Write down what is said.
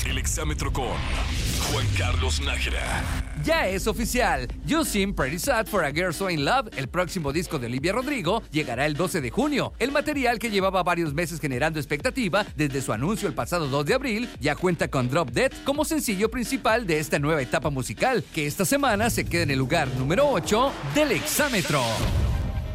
El exámetro con Juan Carlos Nájera. Ya es oficial, You Seem Pretty Sad for a Girl So In Love, el próximo disco de Olivia Rodrigo, llegará el 12 de junio. El material, que llevaba varios meses generando expectativa desde su anuncio el pasado 2 de abril, ya cuenta con Drop Dead como sencillo principal de esta nueva etapa musical, que esta semana se queda en el lugar número 8 del exámetro.